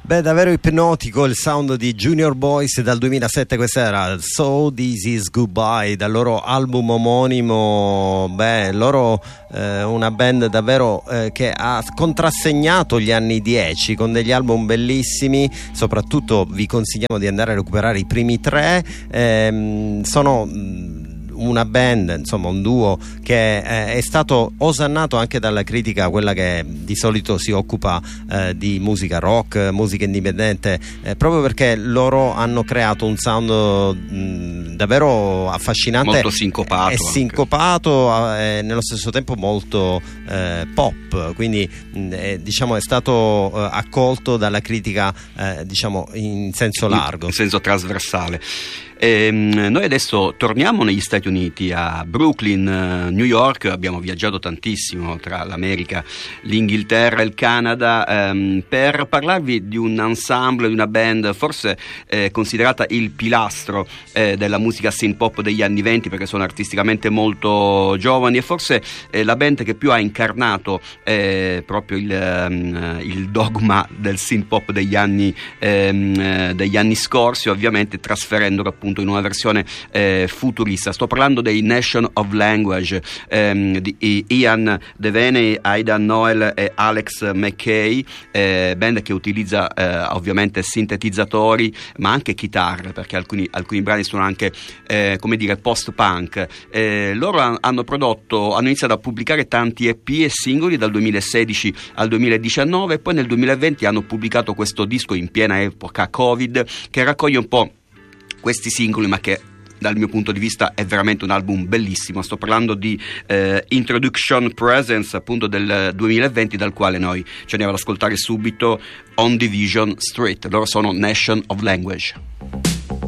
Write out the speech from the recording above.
Beh, davvero ipnotico il sound di Junior Boys dal 2007, questa era So This Is Goodbye dal loro album omonimo. Beh, loro una band davvero che ha contrassegnato gli anni 10 con degli album bellissimi, soprattutto vi consigliamo di andare a recuperare i primi tre. Sono una band, insomma un duo che è stato osannato anche dalla critica, quella che di solito si occupa di musica rock, musica indipendente, proprio perché loro hanno creato un sound davvero affascinante, molto sincopato, sincopato e nello stesso tempo molto pop, quindi diciamo è stato accolto dalla critica diciamo in senso largo, in senso trasversale. Noi adesso torniamo negli Stati Uniti, a Brooklyn, New York. Abbiamo viaggiato tantissimo tra l'America, l'Inghilterra e il Canada per parlarvi di un ensemble, di una band forse considerata il pilastro della musica synth pop degli anni 20, perché sono artisticamente molto giovani e forse la band che più ha incarnato proprio il dogma del synth pop degli anni scorsi, ovviamente trasferendolo appunto in una versione futurista. Sto parlando dei Nation of Language, di Ian Devaney, Aidan Noel e Alex McKay, band che utilizza ovviamente sintetizzatori ma anche chitarre, perché alcuni brani sono anche come dire post-punk. Loro hanno iniziato a pubblicare tanti EP e singoli dal 2016 al 2019 e poi nel 2020 hanno pubblicato questo disco in piena epoca Covid che raccoglie un po' questi singoli, ma che dal mio punto di vista è veramente un album bellissimo. Sto parlando di Introduction Presence, appunto del 2020, dal quale noi ci andiamo ad ascoltare subito On Division Street. Loro sono Nation of Language.